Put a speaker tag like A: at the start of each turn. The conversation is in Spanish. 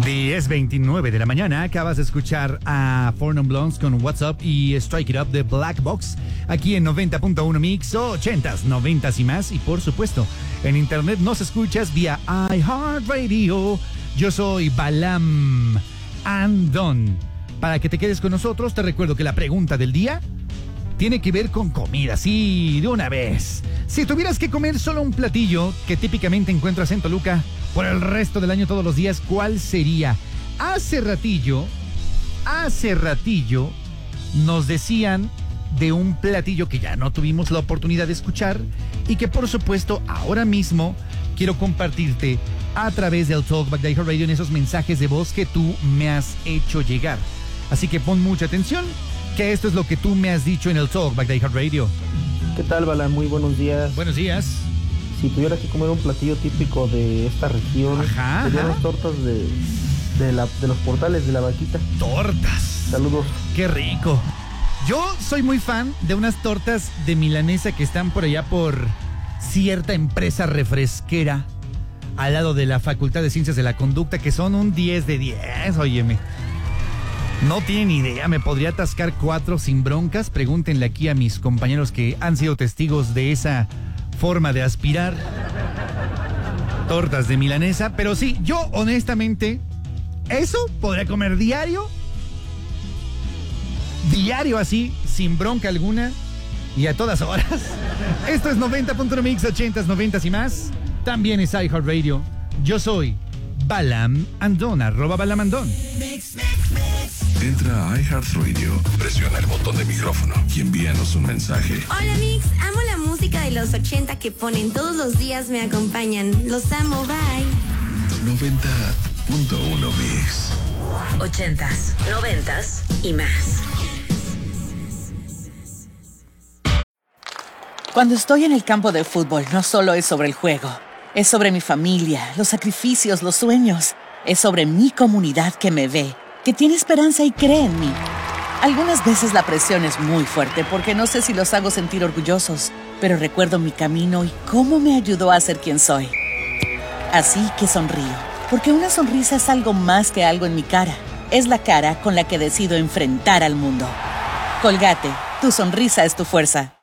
A: 10:29 de la mañana. Acabas de escuchar a Four Non Blondes con What's Up y Strike It Up de Black Box. Aquí en 90.1 Mix, 80s, 90s y más. Y por supuesto, en internet nos escuchas vía iHeartRadio. Yo soy Balam Andón. Para que te quedes con nosotros, te recuerdo que la pregunta del día tiene que ver con comida, sí, de una vez. Si tuvieras que comer solo un platillo que típicamente encuentras en Toluca por el resto del año todos los días, ¿cuál sería? Hace ratillo nos decían de un platillo que ya no tuvimos la oportunidad de escuchar y que por supuesto ahora mismo quiero compartirte a través del Talkback de iHeartRadio en esos mensajes de voz que tú me has hecho llegar. Así que pon mucha atención, que esto es lo que tú me has dicho en el Talkback de iHeartRadio.
B: ¿Qué tal, Bala? Muy buenos días.
A: Buenos días.
B: Si tuviera que comer un platillo típico de esta región, serían las tortas de los portales de la vaquita.
A: Tortas.
B: Saludos.
A: Qué rico. Yo soy muy fan de unas tortas de milanesa que están por allá por cierta empresa refresquera al lado de la Facultad de Ciencias de la Conducta, que son un 10 de 10, óyeme. No tienen idea, me podría atascar 4 sin broncas. Pregúntenle aquí a mis compañeros que han sido testigos de esa forma de aspirar tortas de milanesa. Pero sí, yo honestamente, eso podría comer diario así, sin bronca alguna y a todas horas. Esto es 90.1 Mix, 80s, 90s y más. También es iHeartRadio. Yo soy Balam Andón, @Balamandón.
C: Entra a iHeartRadio, presiona el botón de micrófono y envíanos un mensaje.
D: Hola Mix, amo la música de los 80 que ponen todos los días, me acompañan. Los amo, bye.
C: 90.1 Mix.
D: 80s, 90s y más.
E: Cuando estoy en el campo de fútbol, no solo es sobre el juego. Es sobre mi familia, los sacrificios, los sueños. Es sobre mi comunidad que me ve, que tiene esperanza y cree en mí. Algunas veces la presión es muy fuerte porque no sé si los hago sentir orgullosos, pero recuerdo mi camino y cómo me ayudó a ser quien soy. Así que sonrío, porque una sonrisa es algo más que algo en mi cara. Es la cara con la que decido enfrentar al mundo. Colgate, tu sonrisa es tu fuerza.